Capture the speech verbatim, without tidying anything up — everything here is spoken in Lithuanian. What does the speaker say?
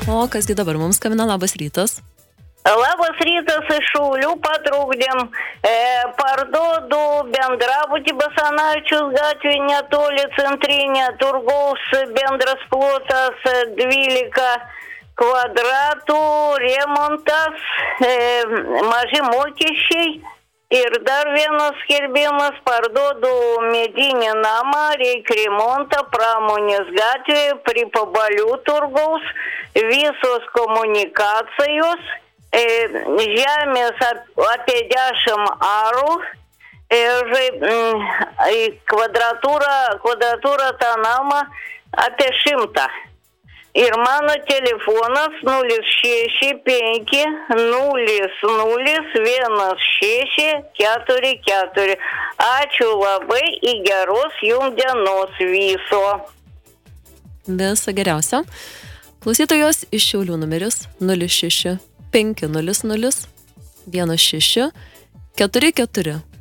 O kasgi dabar mums skambina, labas rytas. Labas rytas, iš Šaulių patrukdėm. E, parduodu bendrabutį Basanavičiaus gatvėje netoli centrinė, turgaus bendras plotas dvylika kvadratų, remontas, e, maži mokesčiai. Ir dar vienas skelbimas, parduodu medinį namą, reikia remontą, pramonės gatvėje, prie Pabalių turgaus, visos komunikacijos. Žemės apie dešimt arų ir kvadratūra, kvadratūra tą namą apie šimtą. Ir mano telefonas nulis šeši penki nulis nulis vienas šeši keturi keturi. Ačiū labai, į geros jums dienos viso. Viso geriausio. Klausytojos iš Šiaulių numeris nulis šeši penki nulis nulis vienas šeši keturi keturi.